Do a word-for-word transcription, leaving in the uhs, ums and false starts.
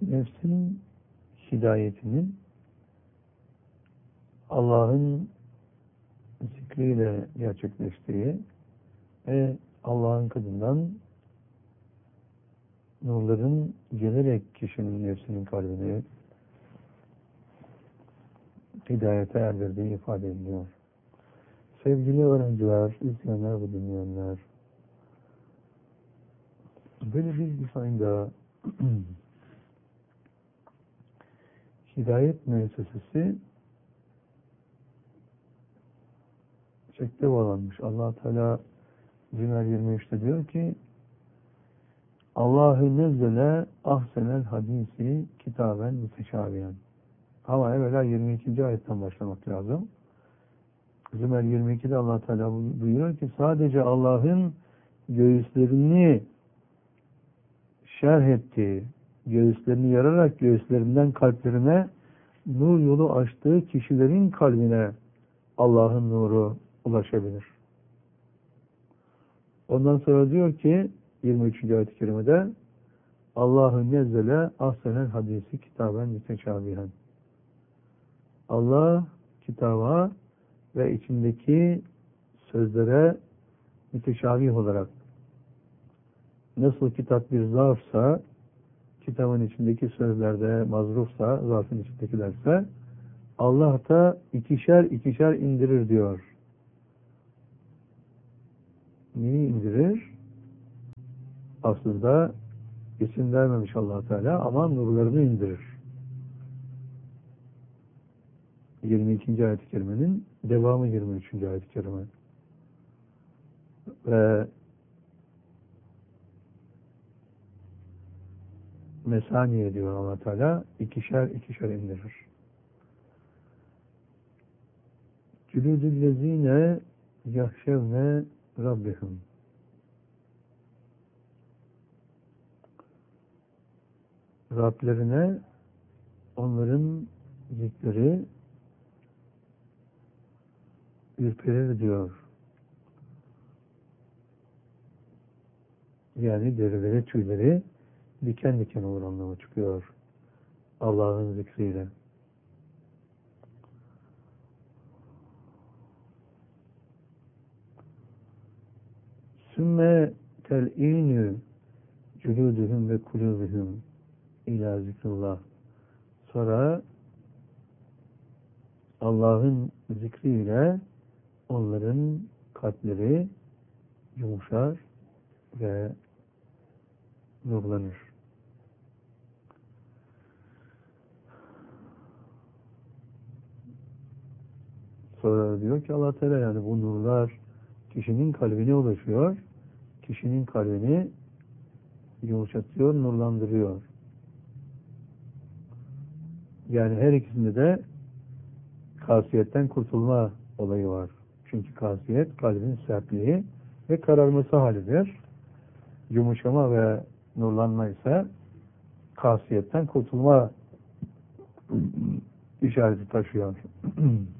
Nefsin hidayetinin Allah'ın zikriyle gerçekleştiği ve Allah'ın katından nurların gelerek kişinin nefsinin kalbine hidayete erdirdiği ifade ediliyor. Sevgili öğrenciler, izleyenler ve dinleyenler, böyle bir dizaynda hidayet müessesesi şekle bağlanmış. Allah Teala Zümer yirmi üçte diyor ki Allahu nezzele ahsenel hadisi kitaben müteşabihen. Ama evvela yirmi ikinci ayetten başlamak lazım. Zümer yirmi ikide Allah Teala buyuruyor ki sadece Allah'ın göğüslerini şerh ettiği, göğüslerini yararak göğüslerinden kalplerine nur yolu açtığı kişilerin kalbine Allah'ın nuru ulaşabilir. Ondan sonra diyor ki yirmi üçüncü ayet-i kerimede Allahu nezzele ahsenel hadisi kitaben müteşabihen. Allah kitaba ve içindeki sözlere müteşabih olarak, nasıl kitap bir zarfsa, kitabın içindeki sözlerde mazrufsa, zarfın içindekilerse, Allah da ikişer ikişer indirir diyor. Neyi indirir? Aslında isim vermemiş Allah Teala ama nurlarını indirir. yirmi ikinci ayet-i kerimenin devamı yirmi üçüncü ayet-i kerime. Ve mesaniye diyor Allah Teala, ikişer ikişer indirir. Cülüdüllezine yahşevne rabbihim. Rablerine onların zikri ürperir diyor. Yani derileri, tüyleri diken diken olur anlamı çıkıyor. Allah'ın zikriyle. Sümme tel'inü cülûdühüm ve kulûbühüm ilâ zikrullah. Sonra Allah'ın zikriyle onların kalpleri yumuşar ve nurlanır. Sonra diyor ki Allah Teala, yani bu nurlar kişinin kalbine ulaşıyor, kişinin kalbini yumuşatıyor, nurlandırıyor. Yani her ikisinde de kasiyetten kurtulma olayı var. Çünkü kasiyet kalbin sertliği ve kararması halidir. Yumuşama ve nurlanma ise kasiyetten kurtulma işareti taşıyor.